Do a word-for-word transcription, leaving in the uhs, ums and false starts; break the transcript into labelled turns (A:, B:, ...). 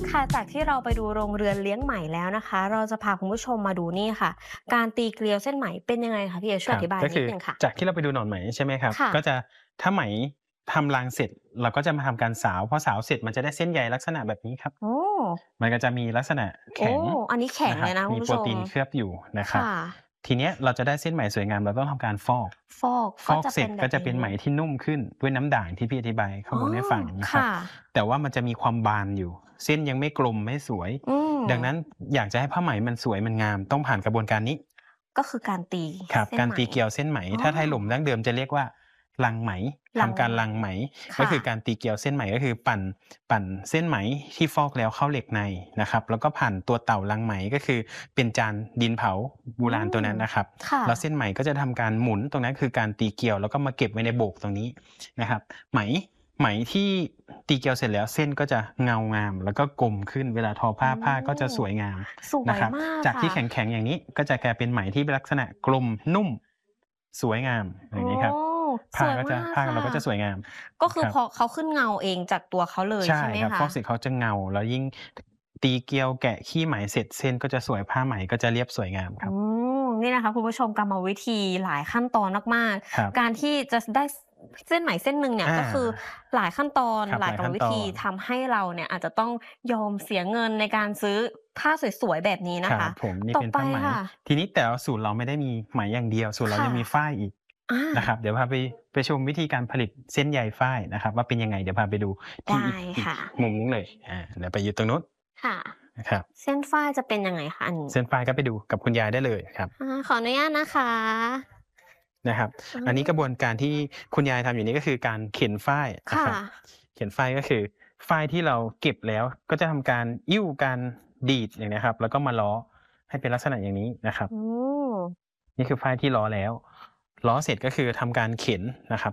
A: ค่ะจากที่เราไปดูโรงเรือนเลี้ยงไหมแล้วนะคะเราจะพาคุณผู้ชมมาดูนี่ค่ะการตีเกลียวเส้นไหมเป็นยังไงคะพี่เอช่
B: ครับ
A: วยอธิบาย
B: ก็คือ
A: นิดนึงค่ะ
B: จากที่เราไปดูหนอนไหมใช่ไหมครับ
A: ค่ะ
B: ก็จะถ้าไหมทำรังเสร็จเราก็จะมาทำการสาวพอสาวเสร็จมันจะได้เส้นใยลักษณะแบบนี้ครับ
A: โอ้
B: มันก็จะมีลักษณะ
A: โอ้
B: แข็ง
A: อันนี้แข็ง
B: นะครับ
A: เลยนะคุณผู้ชม
B: มีโปรตีนเคลือบอยู่นะครับ
A: ค่ะ
B: ทีเนี้ยเราจะได้เส้นไหมสวยงามเราต้องทำการฟอก
A: ฟอก
B: ฟอกเสร็
A: ก็จะเป็น
B: จก็จะเป็น
A: แบบนี้
B: ไหมที่นุ่มขึ้นด้วยน้ำด่างที่พี่อธิบายข้าง
A: อ๋อ
B: บนให้ฟังนะครับ
A: ค่ะ
B: แต่ว่ามันจะมีความบานอยู่เส้นยังไม่กลมไม่สวย
A: อืม
B: ดังนั้นอยากจะให้ผ้าไหมมันสวยมันงามต้องผ่านกระบวนการนี้
A: ก็คือการตี
B: ครับ
A: เส้นไหม
B: การตีเกลียวเส้นไหม
A: อ๋อ
B: ถ้าไทยหล่มดั้งเดิมจะเรียกว่าลังไหมทำการ
A: ลังไหม
B: ลังไหมก็
A: ค่ะ
B: คือการตีเกลียวเส้นไหมก็คือปั่นปั่นเส้นไหมที่ฟอกแล้วเข้าเหล็กในนะครับแล้วก็ผ่านตัวเต่าลังไหมก็คือเป็นจานดินเผาโบ
A: อื
B: ราณตัว
A: ม
B: นั้นนะครับ
A: ค่ะ
B: แล้วเส้นไหมก็จะทำการหมุนตรงนั้นคือการตีเกลียวแล้วก็มาเก็บไว้ในโบกตรงนี้นะครับไหมไหมที่ตีเกลียวเสร็จแล้วเส้นก็จะเงางามแล้วก็กลมขึ้นเวลาทอผ้า
A: โอ้
B: ผ้าก็จะสวยงาม
A: สวย
B: นะครับ
A: มาก
B: จากที่
A: ค่ะ
B: แข็งๆอย่างนี้ก็จะกลายเป็นไหมที่เป็นลักษณะกลมนุ่มสวยงามอ
A: โอ้
B: ย่างนี้ครับ
A: สวย
B: ผ้าก็จะ
A: มากค่ะ
B: ผ้าเราก็จะสวยงาม
A: ก็คือ
B: ครับ
A: พอเขาขึ้นเงาเองจากตัวเขาเลย
B: ใช่
A: ใช่ไหมคะ
B: ครับฟอกเสร็จเขาจะเงาแล้วยิ่งตีเกลียวแกะขี้ไหมเสร็จเส้นก็จะสวยผ้าไหมก็จะเรียบสวยงามค
A: อื
B: รับ
A: มนี่นะคะคุณผู้ชมกรรมวิธีหลายขั้นตอนมาก
B: ครับ
A: ๆการที่จะได้สเส้นไหมเส้นหนึ่งเนี่ย
B: อา
A: ก็คือหลายขั้นตอน
B: ครับ
A: หลาย
B: หลายขั้นตอ
A: กรรมวิธี
B: น
A: ทำให้เราเนี่ยอาจจะต้องยอมเสียเงินในการซื้อผ้าสวยๆแบบนี้นะคะ
B: ครับผมนี่
A: ต่อไป
B: เป็นผ้าไหม
A: ค่ะ
B: ทีนี้แต่ว่าสูตรเราไม่ได้มีไหมอย่างเดียวสูตรเรา
A: ค่ะ
B: ยังมีฝ้ายอีก
A: อา
B: นะครับเดี๋ยวพาไปไปชมวิธีการผลิตเส้นใยฝ้ายนะครับว่าเป็นยังไงเดี๋ยวพาไปดูที่
A: ได้
B: อีกอีก
A: ค่ะ
B: มุมนู้นเลยอาเดี๋ยวไปอยู่ตรงนู้น
A: ค่ะ
B: นะครับ
A: เส้นฝ้ายจะเป็นยังไงคะอันนี้
B: เส้นฝ้ายก็ไปดูกับคุณยายได้เลยครับ
A: อาขออนุญาตนะคะ
B: นะครับ
A: อา
B: อันนี้กระบวนการที่คุณยายทำอยู่นี้ก็คือการเข็นฝ้ายนะค
A: ค่ะ
B: รับเข็นฝ้ายก็คือฝ้ายที่เราเก็บแล้วก็จะทำการยิ้วการดีดอย่างเนี้ยครับแล้วก็มาล้อให้เป็นลักษณะอย่างนี้นะครับ
A: อืม
B: นี่คือฝ้ายที่ล้อแล้วล้อเสร็จก็คือทำการเข็นนะครับ